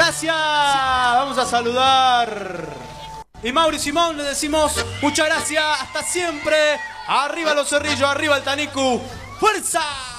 Gracias. Vamos a saludar. Y Mauri Simón le decimos muchas gracias. Hasta siempre. Arriba los Cerrillos, arriba el Tanicu. ¡Fuerza!